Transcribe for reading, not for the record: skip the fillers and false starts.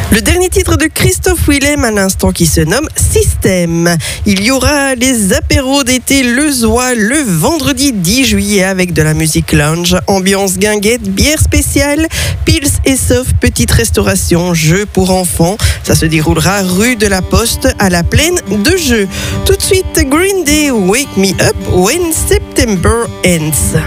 Le dernier titre de Christophe Willem à l'instant qui se nomme Système. Il y aura les apéros d'été Lezois le vendredi 10 juillet avec de la musique lounge, ambiance guinguette, bière spéciale, pils et soft, petite restauration, jeux pour enfants. Ça se déroulera rue de la Poste à la plaine de Jeux. Tout de suite, Green Day, Wake Me Up When September Ends.